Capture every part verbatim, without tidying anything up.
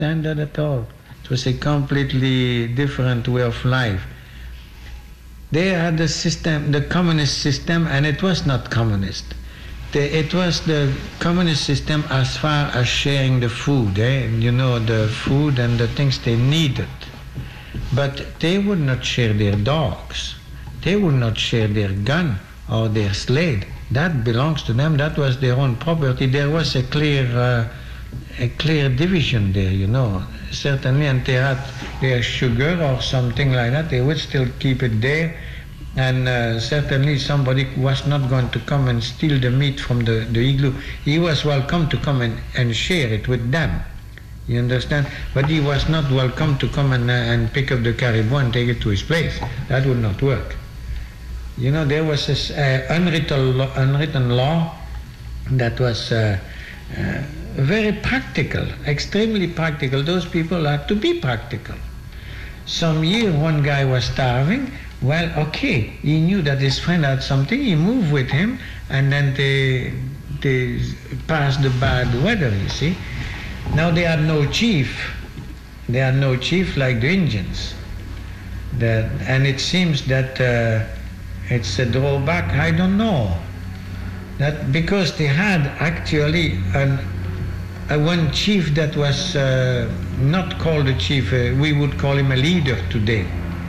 standard at all. It was a completely different way of life. They had the system, the communist system, and it was not communist. They, it was the communist system as far as sharing the food, eh? You know, the food and the things they needed. But they would not share their dogs. They would not share their gun or their sled. That belongs to them. That was their own property. There was a clear, uh, a clear division there, you know. Certainly, and they had their sugar or something like that. They would still keep it there. And uh, certainly somebody was not going to come and steal the meat from the, the igloo. He was welcome to come and, and share it with them. You understand? But he was not welcome to come and, uh, and pick up the caribou and take it to his place. That would not work. You know, there was this uh, unwritten, law, unwritten law that was uh, uh, very practical, extremely practical. Those people had to be practical. Some year one guy was starving. Well, okay, he knew that his friend had something. He moved with him, and then they, they passed the bad weather, you see. Now they had no chief. They had no chief like the Indians. That, and it seems that uh, it's a drawback, I don't know. That because they had actually an, a one chief that was uh, not called a chief, uh, we would call him a leader today.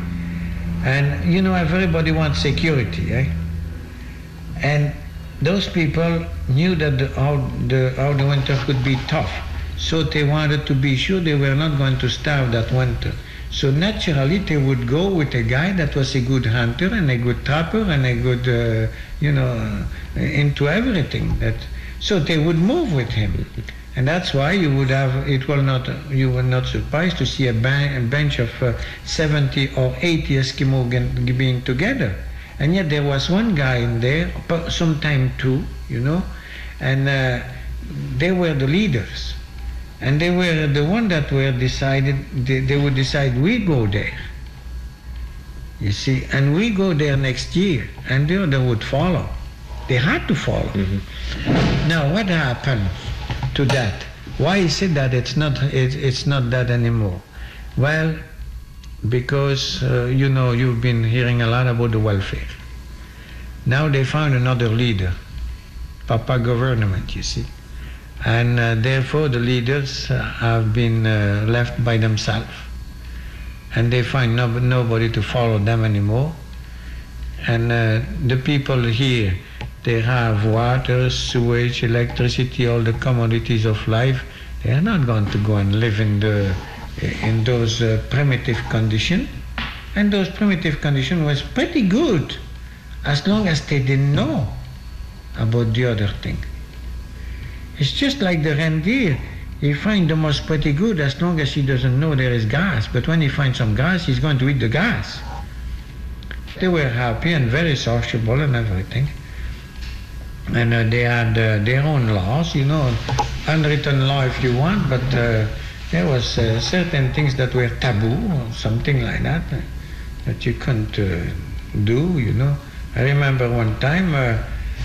And you know, everybody wants security, eh? And those people knew that the, how, the, how the winter could be tough. So they wanted to be sure they were not going to starve that winter. So naturally they would go with a guy that was a good hunter and a good trapper and a good, uh, you know, uh, into everything. That, so they would move with him. And that's why you would have, it will not, you were not surprised to see a, ba- a bench of uh, seventy or eighty Eskimo g- being together. And yet there was one guy in there, sometime two, you know, and uh, they were the leaders. And they were the one that were decided, they, they would decide, we go there. You see, and we go there next year, and the other would follow. They had to follow. Mm-hmm. Now, what happened to that? Why is it that it's not, it, it's not that anymore? Well, because, uh, you know, you've been hearing a lot about the welfare. Now they found another leader, Papa government, you see. And uh, therefore the leaders uh, have been uh, left by themselves. And they find no, nobody to follow them anymore. And uh, the people here, they have water, sewage, electricity, all the commodities of life. They are not going to go and live in, the, in those uh, primitive conditions. And those primitive conditions was pretty good, as long as they didn't know about the other thing. It's just like the reindeer. He finds the mouse pretty good as long as he doesn't know there is grass. But when he finds some grass, he's going to eat the grass. They were happy and very sociable and everything. And uh, they had uh, their own laws, you know, unwritten law if you want, but uh, there was uh, certain things that were taboo or something like that, uh, that you couldn't uh, do, you know. I remember one time, uh,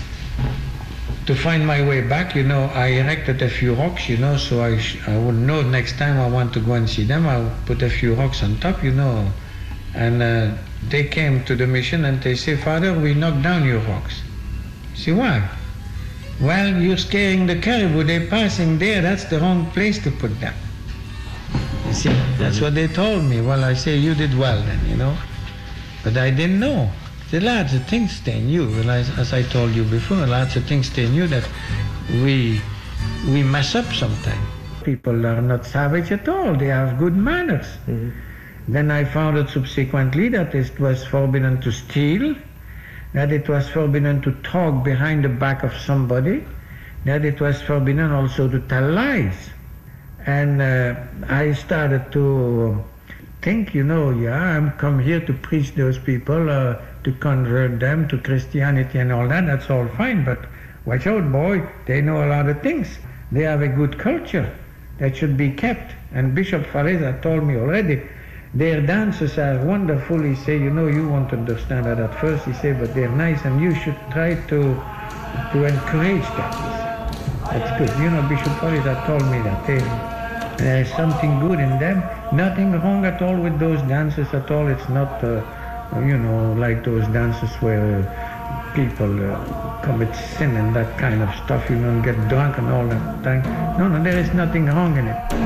to find my way back, you know, I erected a few rocks, you know, so I, sh- I would know next time I want to go and see them, I would put a few rocks on top, you know. And uh, they came to the mission and they say, Father, we knocked down your rocks. I say, why? Well, you're scaring the caribou, they're passing there, that's the wrong place to put them. You see, that's what they told me. Well, I say, you did well then, you know. But I didn't know. There are lots of things they knew, as I told you before, lots of things they knew that we we mess up sometimes. People are not savage at all, they have good manners. Mm-hmm. Then I found out subsequently that it was forbidden to steal, that it was forbidden to talk behind the back of somebody, that it was forbidden also to tell lies. And uh, I started to think, you know, yeah, I'm come here to preach those people, uh, to convert them to Christianity and all that, that's all fine, but watch out, boy, they know a lot of things. They have a good culture that should be kept. And Bishop Faresa told me already, their dances are wonderful. He said, you know, you won't understand that at first, he said, but they're nice and you should try to to encourage that. That's good. You know, Bishop Faresa told me that. They, There is something good in them. Nothing wrong at all with those dances at all. It's not, uh, you know, like those dances where uh, people uh, commit sin and that kind of stuff. You don't get drunk and all that thing. No, no, there is nothing wrong in it.